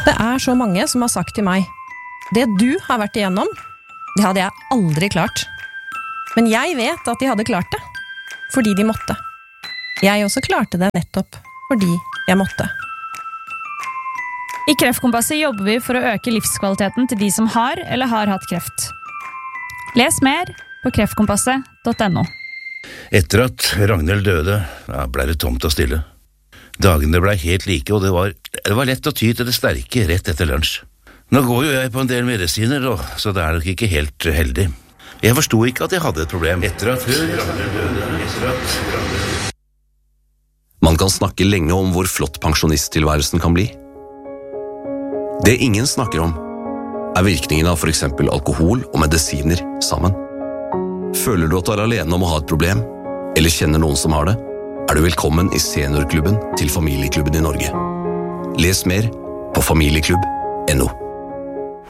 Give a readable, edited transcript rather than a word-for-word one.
Det så mange som har sagt til meg, det du har vært igjennom, det hadde jeg aldri klart. Men jeg vet at de hadde klart det, fordi de måtte. Jeg også klarte det nettopp fordi jeg måtte. I Kreftkompasset jobber vi for å øke livskvaliteten til de som har eller har hatt kreft. Les mer på kreftkompasset.no. Etter at Ragnhild døde, ble det tomt og stille. Dagene ble helt like, og det var lett å ty til det sterke rett etter lunsj. Nå går jo jeg på en del medisiner, så det nok ikke helt heldig. Jeg forstod ikke at jeg hadde et problem. Etter at Ragnhild døde, Man kan snakke lenge om hvor flott pensjonisttilværelsen kan bli. Det ingen snakker om, virkningen av for eksempel alkohol og medisiner sammen. Føler du at du alene om å ha et problem, eller kjenner noen som har det, du velkommen i seniorklubben til Familieklubben i Norge. Les mer på familieklubb.no.